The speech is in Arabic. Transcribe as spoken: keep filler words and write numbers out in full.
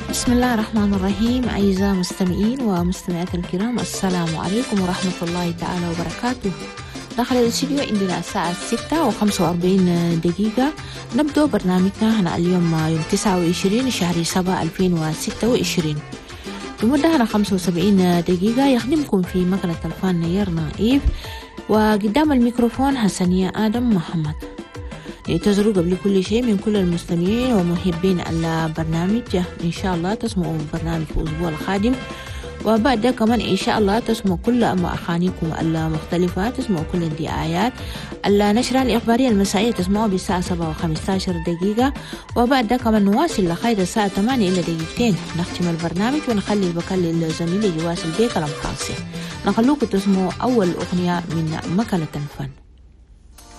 بسم الله الرحمن الرحيم. أعزائي المستمعين ومستمعات الكرام، السلام عليكم ورحمة الله تعالى وبركاته. داخل الاستديو عندنا الساعة ستة وخمسة وأربعين دقيقة. نبدأ برنامجنا هنا اليوم يوم تسعة وعشرين شهر سبعة ألفين وستة وعشرين. لمدة هنا خمسة وسبعين دقيقة يخدمكم في مكنة الفن نير نائف، وقدام الميكروفون حسنية آدم محمد. ينتظروا قبل كل شيء من كل المستمعين ومحبين البرنامج إن شاء الله تسمعوا برنامج في الأسبوع القادم، وبعد كمان إن شاء الله تسمعوا كل أغانيكم المختلفة، تسمعوا كل الدعايات. النشرة الإخبارية المسائية تسمعوا بالساعة سبعة وخمسة عشر دقيقة، وبعد كمان نواصل لغاية الساعة ثمانية إلى دقيقتين نختم البرنامج ونخلي البقاء للزميل يواصل بكلام خاص. نخلوكم تسمعوا أول أغنية من مكنة الفن.